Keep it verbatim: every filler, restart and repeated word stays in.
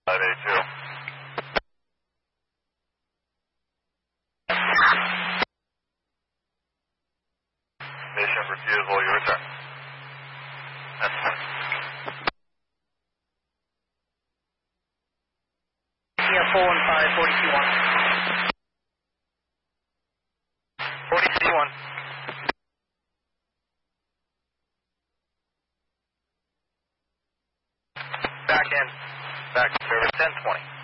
five A two. Mission refusal, your return. That's fine. Yeah, four one five, forty C one. forty C one. Back in. Back to service ten twenty.